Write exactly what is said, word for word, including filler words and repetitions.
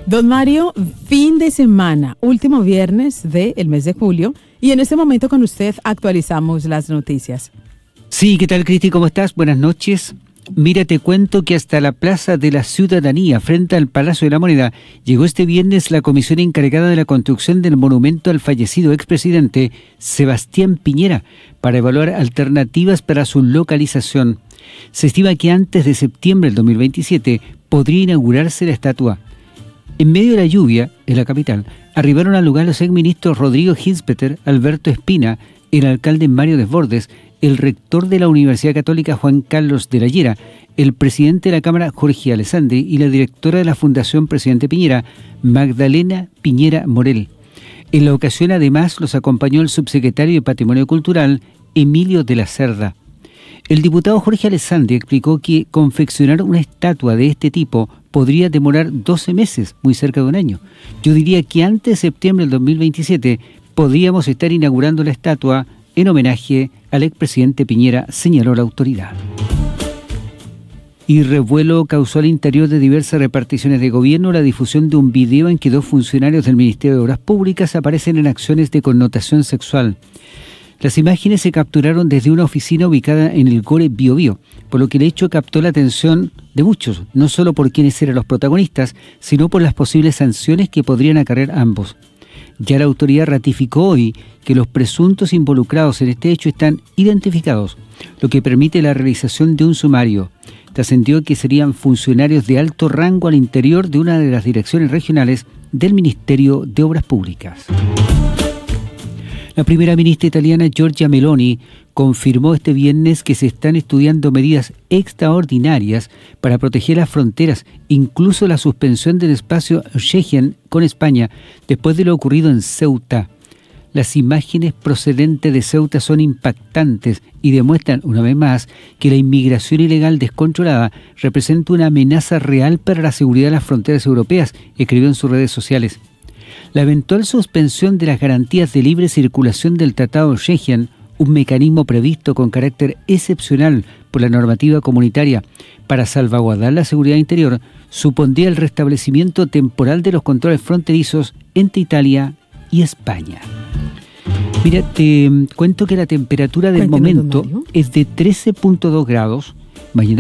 Don Mario, fin de semana, último viernes del mes de julio, y en este momento con usted actualizamos las noticias. Sí, ¿qué tal, Cristi? ¿Cómo estás? Buenas noches. Mira, te cuento que hasta la Plaza de la Ciudadanía, frente al Palacio de la Moneda, llegó este viernes la comisión encargada de la construcción del monumento al fallecido expresidente Sebastián Piñera, para evaluar alternativas para su localización. Se estima que antes de septiembre del dos mil veintisiete podría inaugurarse la estatua. En medio de la lluvia, en la capital, arribaron al lugar los exministros Rodrigo Hinspeter, Alberto Espina, el alcalde Mario Desbordes, el rector de la Universidad Católica Juan Carlos de la Llera, el presidente de la Cámara Jorge Alessandri y la directora de la Fundación Presidente Piñera, Magdalena Piñera Morel. En la ocasión, además, los acompañó el subsecretario de Patrimonio Cultural, Emilio de la Cerda. El diputado Jorge Alessandri explicó que confeccionar una estatua de este tipo podría demorar doce meses, muy cerca de un año. Yo diría que antes de septiembre del dos mil veintisiete podríamos estar inaugurando la estatua en homenaje al expresidente Piñera, señaló la autoridad. Y revuelo causó al interior de diversas reparticiones de gobierno la difusión de un video en que dos funcionarios del Ministerio de Obras Públicas aparecen en acciones de connotación sexual. Las imágenes se capturaron desde una oficina ubicada en el Gore Biobío, por lo que el hecho captó la atención de muchos, no solo por quienes eran los protagonistas, sino por las posibles sanciones que podrían acarrear ambos. Ya la autoridad ratificó hoy que los presuntos involucrados en este hecho están identificados, lo que permite la realización de un sumario. Trascendió que serían funcionarios de alto rango al interior de una de las direcciones regionales del Ministerio de Obras Públicas. La primera ministra italiana Giorgia Meloni confirmó este viernes que se están estudiando medidas extraordinarias para proteger las fronteras, incluso la suspensión del espacio Schengen con España, después de lo ocurrido en Ceuta. Las imágenes procedentes de Ceuta son impactantes y demuestran una vez más que la inmigración ilegal descontrolada representa una amenaza real para la seguridad de las fronteras europeas, escribió en sus redes sociales. La eventual suspensión de las garantías de libre circulación del Tratado Schengen, un mecanismo previsto con carácter excepcional por la normativa comunitaria para salvaguardar la seguridad interior, supondría el restablecimiento temporal de los controles fronterizos entre Italia y España. Mira, te cuento que la temperatura del Cuénteme, momento es de trece punto dos grados. Mañana